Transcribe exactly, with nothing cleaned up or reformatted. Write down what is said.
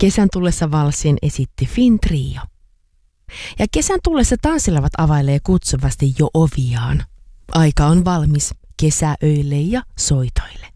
Kesän tullessa valssin esitti Finn Trio. Ja kesän tullessa tanssilevat availee kutsuvasti jo oviaan. Aika on valmis kesäöille ja soitoille.